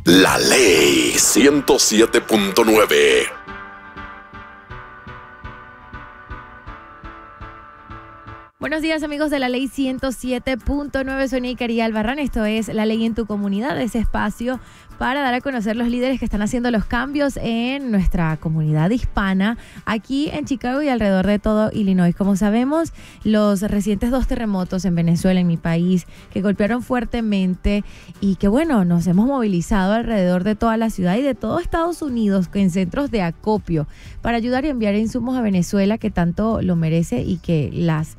La Ley 107.9. Buenos días, amigos de La Ley 107.9. Soy Neikari Albarrán. Esto es La Ley en tu Comunidad, ese espacio para dar a conocer los líderes que están haciendo los cambios en nuestra comunidad hispana aquí en Chicago y alrededor de todo Illinois. Como sabemos, los recientes 2 terremotos en Venezuela, en mi país, que golpearon fuertemente y que, bueno, nos hemos movilizado alrededor de toda la ciudad y de todo Estados Unidos en centros de acopio para ayudar y enviar insumos a Venezuela, que tanto lo merece y que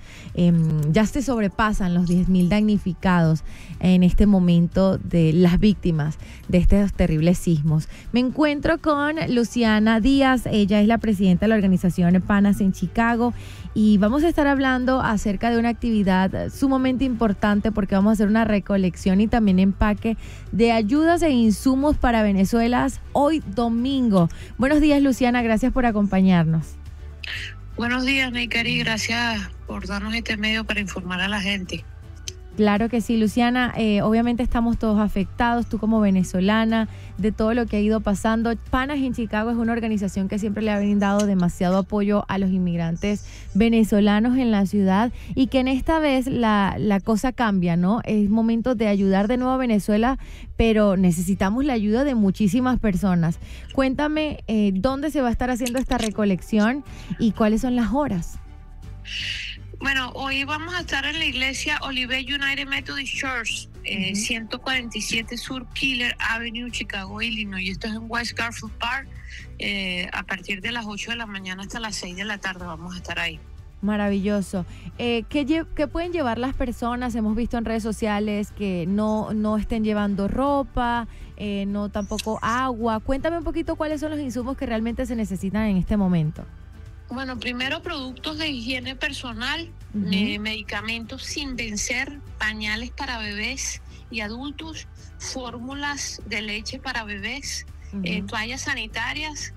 ya se sobrepasan los 10,000 damnificados en este momento de las víctimas de estos terribles sismos. Me encuentro con Luciana Díaz. Ella es la presidenta de la organización Panas en Chicago y vamos a estar hablando acerca de una actividad sumamente importante porque vamos a hacer una recolección y también empaque de ayudas e insumos para Venezuela hoy domingo. Buenos días, Luciana, gracias por acompañarnos. Buenos días, Neikari, gracias por darnos este medio para informar a la gente. Claro que sí, Luciana, obviamente estamos todos afectados, tú como venezolana, de todo lo que ha ido pasando. Panas en Chicago es una organización que siempre le ha brindado demasiado apoyo a los inmigrantes venezolanos en la ciudad y que en esta vez la cosa cambia, ¿no? Es momento de ayudar de nuevo a Venezuela, pero necesitamos la ayuda de muchísimas personas. Cuéntame dónde se va a estar haciendo esta recolección y cuáles son las horas. Bueno, hoy vamos a estar en la iglesia Olivet United Methodist Church, 147 Sur Killer Avenue, Chicago, Illinois. Esto es en West Garfield Park. A partir de las 8 de la mañana hasta las 6 de la tarde vamos a estar ahí. Maravilloso. ¿Qué pueden llevar las personas? Hemos visto en redes sociales que no estén llevando ropa, no tampoco agua. Cuéntame un poquito cuáles son los insumos que realmente se necesitan en este momento. Bueno, primero productos de higiene personal, medicamentos sin vencer, pañales para bebés y adultos, fórmulas de leche para bebés, toallas sanitarias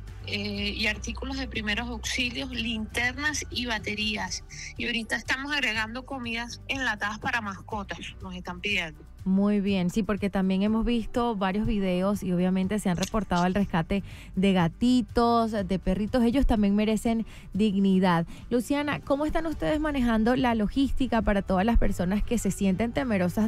y artículos de primeros auxilios, linternas y baterías. Y ahorita estamos agregando comidas enlatadas para mascotas, nos están pidiendo. Muy bien, sí, porque también hemos visto varios videos y obviamente se han reportado el rescate de gatitos, de perritos. Ellos también merecen dignidad. Luciana, ¿cómo están ustedes manejando la logística para todas las personas que se sienten temerosas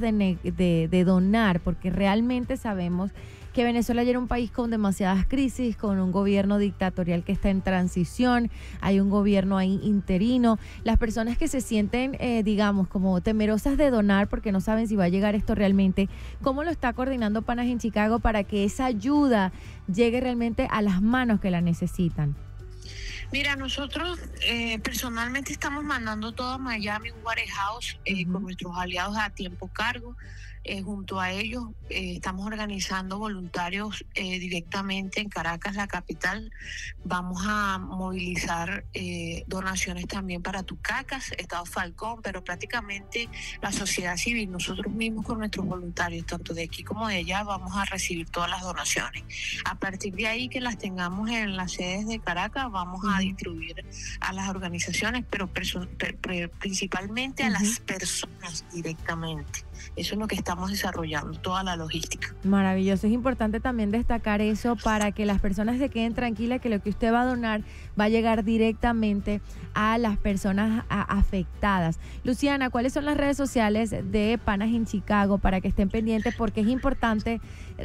de donar? Porque realmente sabemos que Venezuela ya era un país con demasiadas crisis, con un gobierno dictatorial que está en transición, hay un gobierno ahí interino. Las personas que se sienten, digamos, como temerosas de donar porque no saben si va a llegar esto realmente, ¿cómo lo está coordinando Panas en Chicago para que esa ayuda llegue realmente a las manos que la necesitan? Mira, nosotros personalmente estamos mandando todo a Miami, un warehouse, con nuestros aliados a tiempo cargo. Junto a ellos estamos organizando voluntarios directamente en Caracas, la capital. Vamos a movilizar donaciones también para Tucacas, Estado Falcón, pero prácticamente la sociedad civil, nosotros mismos con nuestros voluntarios, tanto de aquí como de allá, vamos a recibir todas las donaciones. A partir de ahí que las tengamos en las sedes de Caracas, vamos a distribuir a las organizaciones, pero principalmente a las personas directamente. Eso es lo que estamos desarrollando, toda la logística. Maravilloso. Es importante también destacar eso para que las personas se queden tranquilas que lo que usted va a donar va a llegar directamente a las personas afectadas. Luciana, ¿cuáles son las redes sociales de Panas en Chicago para que estén pendientes? Porque es importante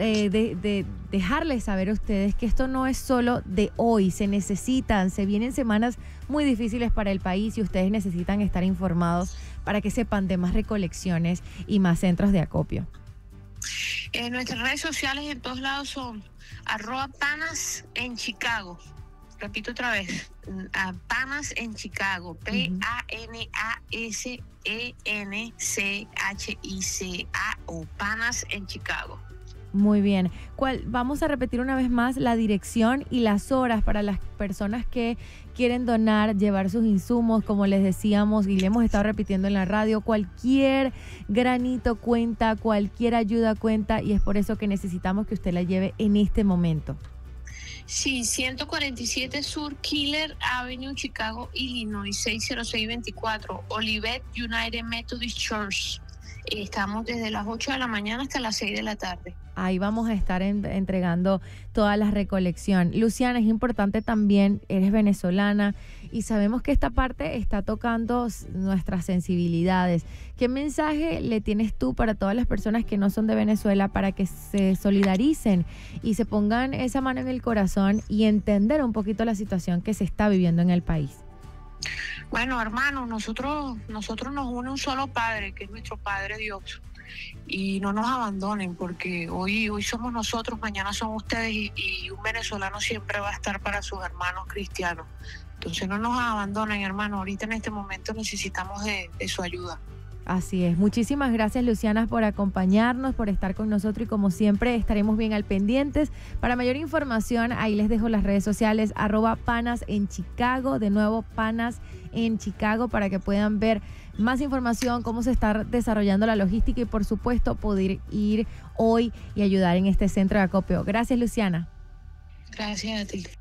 de dejarles saber a ustedes que esto no es solo de hoy, se vienen semanas muy difíciles para el país y ustedes necesitan estar informados para que sepan de más recolecciones y más centros de acopio. Nuestras redes sociales en todos lados son @Panas en Chicago. Repito otra vez, Panas en Chicago, PANASENCHICAO, Panas en Chicago. Muy bien. Vamos a repetir una vez más la dirección y las horas para las personas que quieren donar, llevar sus insumos, como les decíamos y le hemos estado repitiendo en la radio. Cualquier granito cuenta, cualquier ayuda cuenta y es por eso que necesitamos que usted la lleve en este momento. Sí, 147 Sur Killer Avenue, Chicago, Illinois, 60624, Olivet United Methodist Church. Estamos desde las 8 de la mañana hasta las 6 de la tarde. Ahí vamos a estar entregando toda la recolección. Luciana, es importante también, eres venezolana y sabemos que esta parte está tocando nuestras sensibilidades. ¿Qué mensaje le tienes tú para todas las personas que no son de Venezuela para que se solidaricen y se pongan esa mano en el corazón y entender un poquito la situación que se está viviendo en el país? Bueno, hermanos, nosotros nos une un solo Padre, que es nuestro Padre Dios. Y no nos abandonen, porque hoy somos nosotros, mañana son ustedes, y un venezolano siempre va a estar para sus hermanos cristianos. Entonces no nos abandonen, hermanos. Ahorita en este momento necesitamos de su ayuda. Así es. Muchísimas gracias, Luciana, por acompañarnos, por estar con nosotros y como siempre estaremos bien al pendientes. Para mayor información, ahí les dejo las redes sociales, @Panas en Chicago, de nuevo Panas en Chicago, para que puedan ver más información, cómo se está desarrollando la logística y por supuesto poder ir hoy y ayudar en este centro de acopio. Gracias, Luciana. Gracias a ti.